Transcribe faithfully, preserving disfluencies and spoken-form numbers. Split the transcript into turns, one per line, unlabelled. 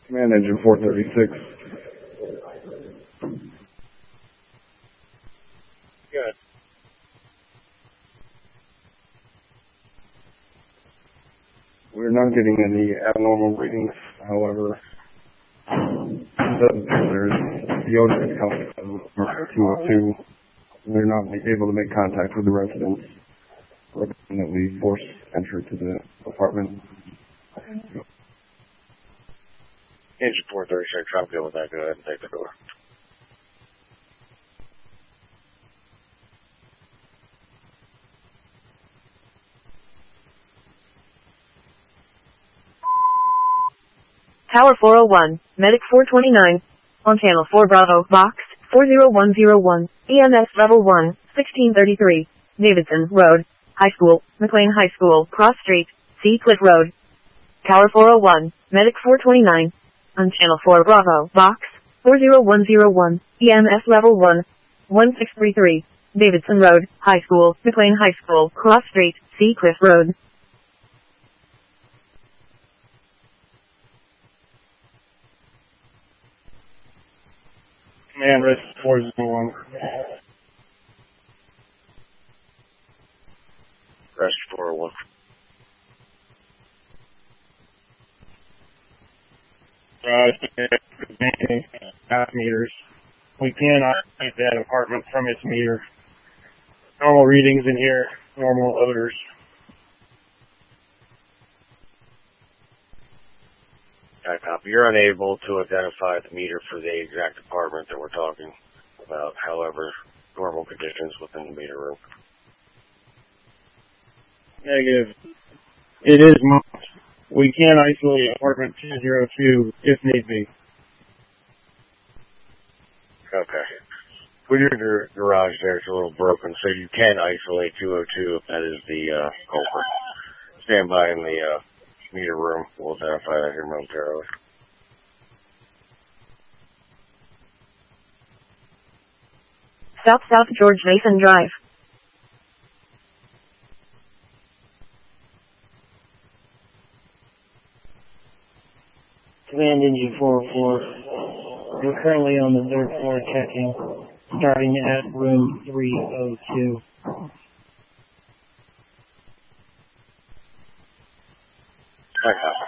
Command Engine four thirty-six.
Good.
We're not getting any abnormal readings, however. There's the odor count of two oh two. We're not able to make contact with the residents. That we force entry to the apartment.
Engine four thirty-six, I'm good with that. Go ahead and take the door.
Tower four oh one, Medic four twenty-nine. On Channel four Bravo, Box four oh one oh one, E M S Level one, sixteen thirty-three, Davidson Road, High School, McLean High School, Cross Street, Sea Cliff Road. Tower four oh one, Medic four twenty-nine. On Channel four Bravo, Box four oh one oh one, E M S Level one, sixteen thirty-three, Davidson Road, High School, McLean High School, Cross Street, Sea Cliff Road.
Command Risk four oh one.
Rest four oh one.
Uh, half meters. We cannot take that apartment from its meter. Normal readings in here, normal odors.
I copy. You're unable to identify the meter for the exact apartment that we're talking about. However, normal conditions within the meter room.
Negative. It is marked. We can isolate apartment two oh two if need be.
Okay. With your gar- garage there, it's a little broken, so you can isolate two oh two if that is the uh, culprit. Stand by in the uh, meter room. We'll identify that here momentarily.
South South George Mason Drive.
Command Engine four oh four. We're currently on the third floor checking, starting at room three oh two.
I copy.